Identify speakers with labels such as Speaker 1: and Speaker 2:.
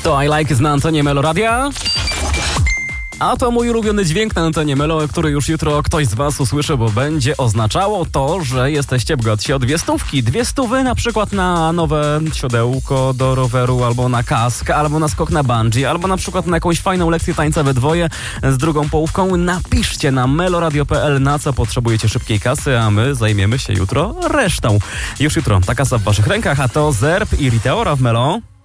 Speaker 1: To I Like na antenie Melo Radia. A to mój ulubiony dźwięk na antenie Melo, który już jutro ktoś z was usłyszy, bo będzie oznaczało to, że jesteście bogatsi o 200. 200 na przykład na nowe siodełko do roweru, albo na kask, albo na skok na bungee, albo na przykład na jakąś fajną lekcję tańca we dwoje z drugą połówką. Napiszcie na meloradio.pl, na co potrzebujecie szybkiej kasy, a my zajmiemy się jutro resztą. Już jutro ta kasa w waszych rękach, a to Zerb i Riteora w Melo.